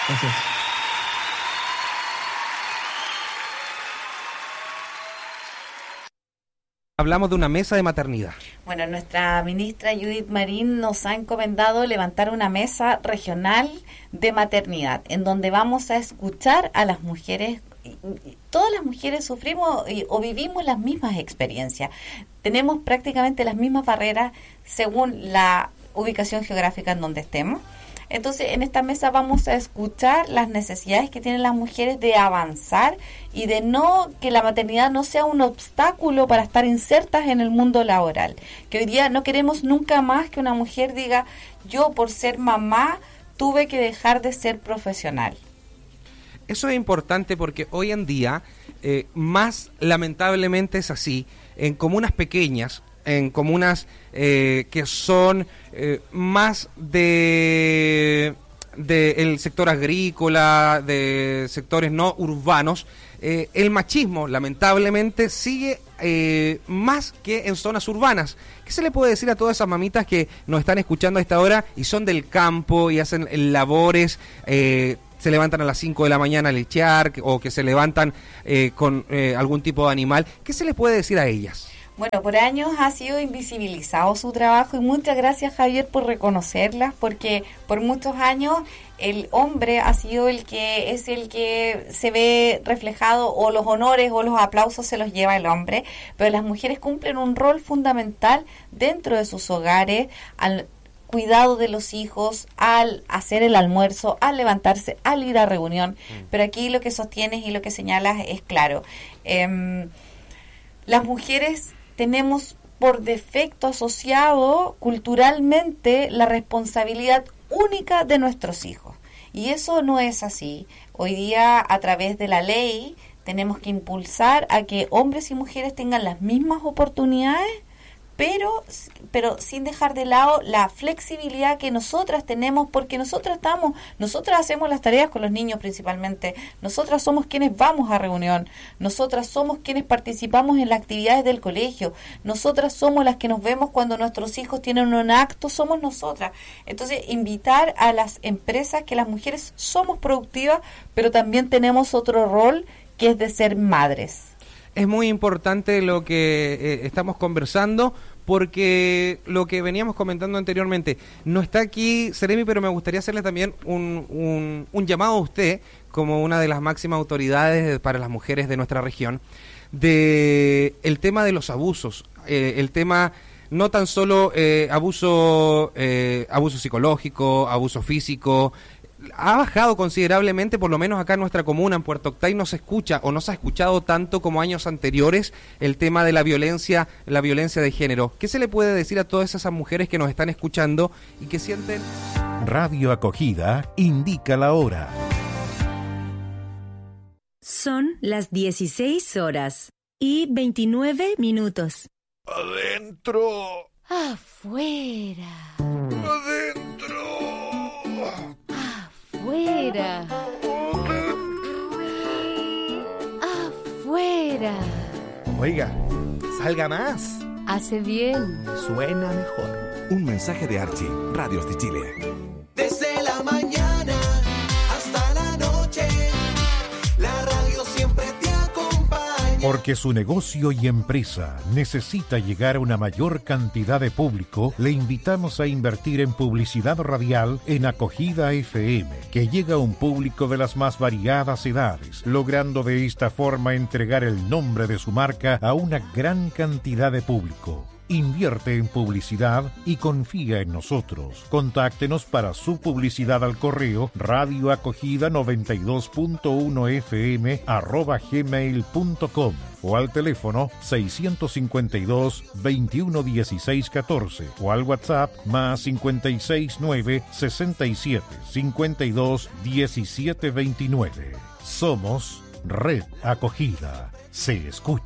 Gracias. Hablamos de una mesa de maternidad. Bueno, nuestra ministra Judith Marín nos ha encomendado levantar una mesa regional de maternidad, en donde vamos a escuchar a las mujeres. Todas las mujeres sufrimos o vivimos las mismas experiencias. Tenemos prácticamente las mismas barreras según la ubicación geográfica en donde estemos. Entonces, en esta mesa vamos a escuchar las necesidades que tienen las mujeres de avanzar y de que la maternidad no sea un obstáculo para estar insertas en el mundo laboral. Que hoy día no queremos nunca más que una mujer diga, yo por ser mamá tuve que dejar de ser profesional. Eso es importante porque hoy en día, más lamentablemente es así, en comunas pequeñas, en comunas que son más de el sector agrícola, de sectores no urbanos, el machismo lamentablemente sigue más que en zonas urbanas. ¿Qué se le puede decir a todas esas mamitas que nos están escuchando a esta hora y son del campo y hacen labores, se levantan a las 5 de la mañana a lechear o que se levantan con algún tipo de animal? ¿Qué se les puede decir a ellas? Bueno, por años ha sido invisibilizado su trabajo y muchas gracias, Javier, por reconocerlas, porque por muchos años el hombre ha sido el que se ve reflejado, o los honores o los aplausos se los lleva el hombre, pero las mujeres cumplen un rol fundamental dentro de sus hogares, al cuidado de los hijos, al hacer el almuerzo, al levantarse, al ir a reunión. Pero aquí lo que sostienes y lo que señalas es claro. Las mujeres tenemos por defecto asociado culturalmente la responsabilidad única de nuestros hijos. Y eso no es así. Hoy día, a través de la ley, tenemos que impulsar a que hombres y mujeres tengan las mismas oportunidades, pero sin dejar de lado la flexibilidad que nosotras tenemos, porque nosotras hacemos las tareas con los niños principalmente, nosotras somos quienes vamos a reunión, nosotras somos quienes participamos en las actividades del colegio, nosotras somos las que nos vemos cuando nuestros hijos tienen un acto, somos nosotras. Entonces, invitar a las empresas que las mujeres somos productivas, pero también tenemos otro rol que es de ser madres. Es muy importante lo que estamos conversando, porque lo que veníamos comentando anteriormente, no está aquí Seremi, pero me gustaría hacerle también un llamado a usted, como una de las máximas autoridades para las mujeres de nuestra región, de el tema de los abusos, el tema no tan solo abuso psicológico, abuso físico. Ha bajado considerablemente, por lo menos acá en nuestra comuna, en Puerto Octay, no se escucha o no se ha escuchado tanto como años anteriores el tema de la violencia de género. ¿Qué se le puede decir a todas esas mujeres que nos están escuchando y que sienten? Radio Acogida indica la hora. Son las 16:29. Adentro. Afuera. Adentro. Afuera. Afuera. Oiga, salga más. Hace bien. Suena mejor. Un mensaje de Archie, Radios de Chile. Desde la mañana hasta la noche, la radio siempre te acompaña. Porque su negocio y empresa necesita llegar a una mayor cantidad de público, le invitamos a invertir en publicidad radial en Acogida FM, que llega a un público de las más variadas edades, logrando de esta forma entregar el nombre de su marca a una gran cantidad de público. Invierte en publicidad y confía en nosotros. Contáctenos para su publicidad al correo radioacogida92.1fm@gmail.com o al teléfono 652 21 16 14 o al WhatsApp más 569 67 52 17 29. Somos Red Acogida. Se escucha.